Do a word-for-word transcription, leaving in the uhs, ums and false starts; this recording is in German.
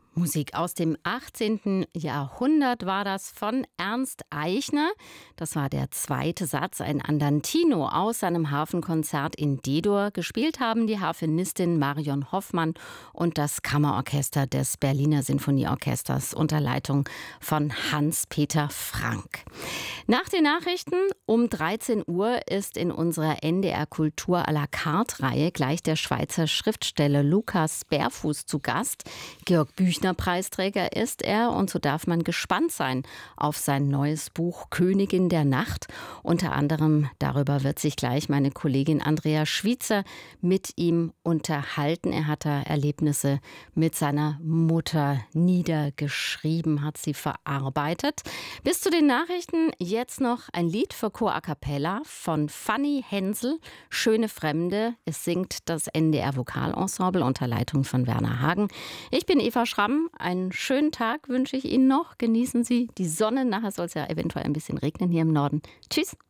Musik aus dem achtzehnten. Jahrhundert war das von Ernst Eichner. Das war der zweite Satz, ein Andantino aus seinem Harfenkonzert in D-Dur. Gespielt haben die Harfenistin Marion Hoffmann und das Kammerorchester des Berliner Sinfonieorchesters unter Leitung von Hans-Peter Frank. Nach den Nachrichten um dreizehn Uhr ist in unserer N D R Kultur à la carte Reihe gleich der Schweizer Schriftsteller Lukas Berfuß zu Gast. Georg Büchner Preisträger ist er und so darf man gespannt sein auf sein neues Buch Königin der Nacht. Unter anderem darüber wird sich gleich meine Kollegin Andrea Schwiezer mit ihm unterhalten. Er hat da Erlebnisse mit seiner Mutter niedergeschrieben, hat sie verarbeitet. Bis zu den Nachrichten jetzt noch ein Lied für Chor a cappella von Fanny Hensel, Schöne Fremde. Es singt das N D R Vokalensemble unter Leitung von Werner Hagen. Ich bin Eva Schramm. Einen schönen Tag wünsche ich Ihnen noch. Genießen Sie die Sonne. Nachher soll es ja eventuell ein bisschen regnen hier im Norden. Tschüss.